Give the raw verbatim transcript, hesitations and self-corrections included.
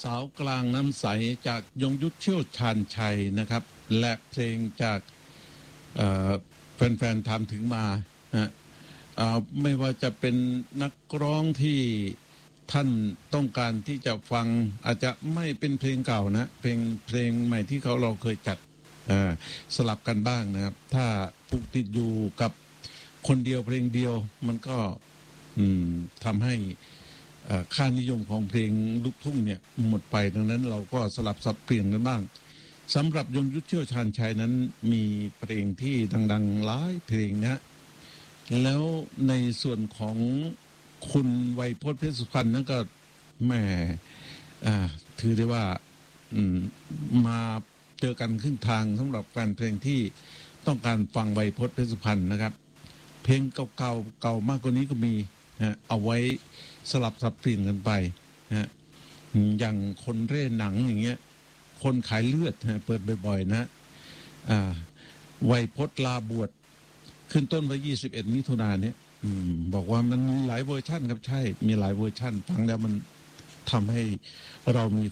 สาวกลางน้ำใสจากยงยุทธเชี่ยวชาญชัยนะครับและเพลงจากแฟนๆทำถึงมานะไม่ว่าจะเป็นนักร้องที่ท่านต้องการที่จะฟังอาจจะไม่เป็นเพลงเก่านะเพลงเพลงใหม่ที่เขาเราเคยจัดสลับกันบ้างนะครับถ้าผูกติดอยู่กับคนเดียวเพลงเดียวมันก็ทำให้ค่านิยมของเพลงลูกทุ่งเนี่ยหมดไปดังนั้นเราก็สลับสับเปลี่ยนกันบ้างสำหรับยงยุทธเชี่ยวชาญชัยนั้นมีเพลงที่ดังๆหลายเพลงนะแล้วในส่วนของคุณไวยพจน์เพชรสุพรรณนั้นก็แหมถือได้ว่ามาเจอกันครึ่งทางสำหรับแฟนเพลงที่ต้องการฟังไวยพจน์เพชรสุพรรณนะครับเพลงเก่าๆเก่ามากกว่านี้ก็มีนะเอาไว้สลับสับเปลี่ยนกันไปนะอย่างคนเร่หนังอย่างเงี้ยคนขายเลือดนะเปิดบ่อยๆนะอ่าไวยพจน์ลาบวชขึ้นต้นวันยี่สิบเอ็ดมิถุนายนนี้บอกว่ามันมีหลายเวอร์ชั่นครับใช่มีหลายเวอร์ชั่นฟังแล้วมันทำให้เรามี